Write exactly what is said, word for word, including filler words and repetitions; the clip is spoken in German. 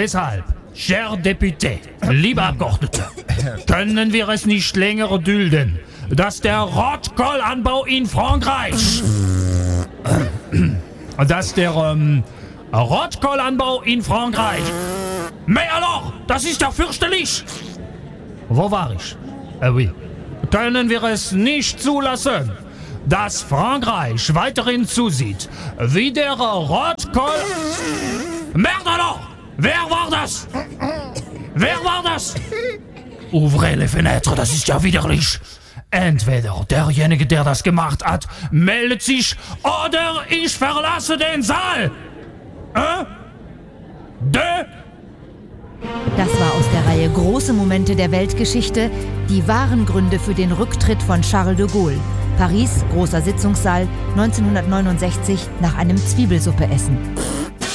Deshalb, cher Député, liebe Abgeordnete, können wir es nicht länger dulden, dass der Rotkohlanbau in Frankreich, dass der ähm, Rotkohlanbau in Frankreich, mais alors, das ist ja fürchterlich. Wo war ich? Äh, oui. Können wir es nicht zulassen, dass Frankreich weiterhin zusieht, wie der Rotkohl... Merde alors! Wer war das? Wer war das? Ouvrez les fenêtres, das ist ja widerlich. Entweder derjenige, der das gemacht hat, meldet sich, oder ich verlasse den Saal. Ein, deux. Das war aus der Reihe Große Momente der Weltgeschichte, die wahren Gründe für den Rücktritt von Charles de Gaulle. Paris, großer Sitzungssaal, neunzehnhundertneunundsechzig, nach einem Zwiebelsuppeessen.